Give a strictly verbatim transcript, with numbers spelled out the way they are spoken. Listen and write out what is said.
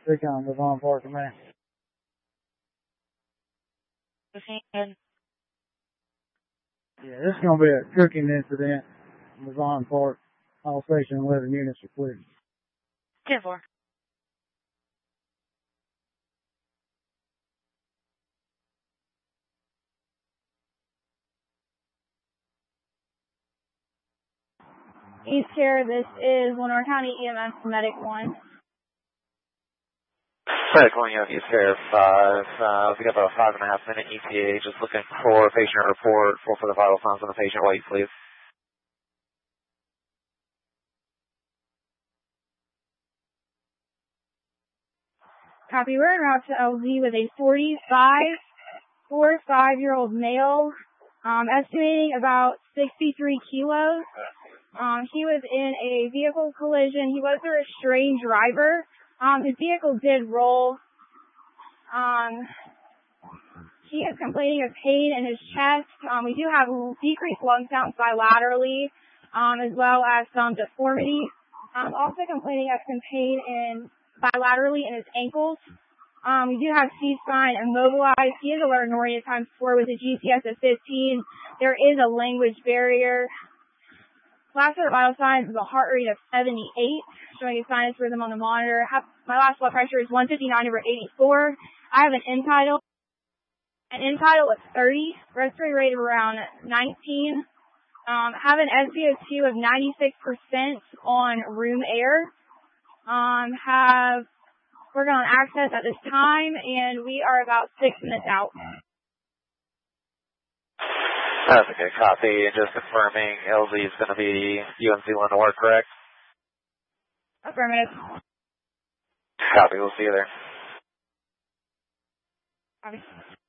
Recon, Levon Park, man. fifteen. Yeah, this is going to be a cooking incident. Levon Park. All station eleven units are clear. ten four. East Care, this is Lenore County E M S Medic one. Medic one, you have East Care five. Uh, we got about a five and a half minute E T A. Just looking for patient report for, for the vital signs on the patient. Wait, please. Copy, we're en route to L Z with a forty-five, forty-five-year-old male, um, estimating about sixty-three kilos. Um, he was in a vehicle collision. He was a restrained driver. Um, his vehicle did roll. Um, he is complaining of pain in his chest. Um, we do have decreased lung counts bilaterally, um, as well as some deformity. Um, also complaining of some pain in bilaterally in his ankles. Um, we do have C-spine immobilized. He is alert and oriented times four with a G C S of fifteen. There is a language barrier. Last set of vital signs is a heart rate of seventy-eight, showing a sinus rhythm on the monitor. Have, my last blood pressure is one fifty-nine over eighty-four. I have an end-tidal. An end-tidal of thirty. Respiratory rate of around nineteen. Um, have an S p O two of ninety-six percent on room air. Um, have working on access at this time, and we are about six minutes out. That's a good copy. And just confirming L Z is going to be U M C Lenore, correct? Affirmative. Copy. We'll see you there. Copy.